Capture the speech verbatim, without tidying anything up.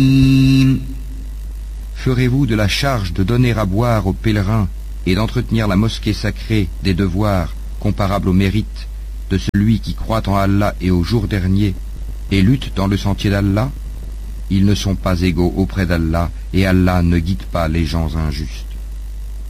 Ferez-vous de la charge de donner à boire aux pèlerins et d'entretenir la mosquée sacrée des devoirs comparables au mérite de celui qui croit en Allah et au jour dernier et lutte dans le sentier d'Allah? Ils ne sont pas égaux auprès d'Allah et Allah ne guide pas les gens injustes.